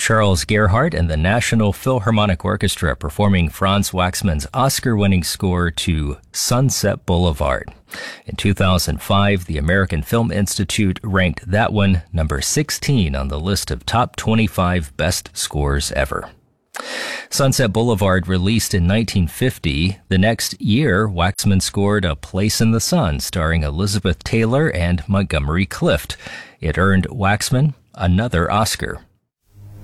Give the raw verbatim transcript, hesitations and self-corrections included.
Charles Gerhardt and the National Philharmonic Orchestra performing Franz Waxman's Oscar-winning score to Sunset Boulevard. In two thousand five, the American Film Institute ranked that one number sixteen on the list of top twenty-five best scores ever. Sunset Boulevard released in nineteen fifty. The next year, Waxman scored A Place in the Sun, starring Elizabeth Taylor and Montgomery Clift. It earned Waxman another Oscar.